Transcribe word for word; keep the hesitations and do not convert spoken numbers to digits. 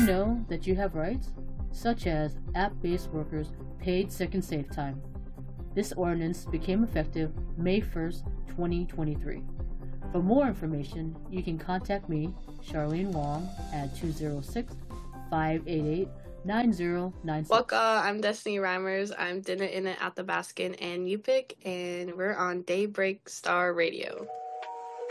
know that you have rights? Such as app-based workers' paid sick and safe time. This ordinance became effective May first, twenty twenty-three. For more information, you can contact me, Charlene Wong, at two oh six, five eight eight, nine oh nine six. Welcome, I'm Destiny Reimers. I'm Dinner In It at the Baskin and Yupik, and we're on Daybreak Star Radio.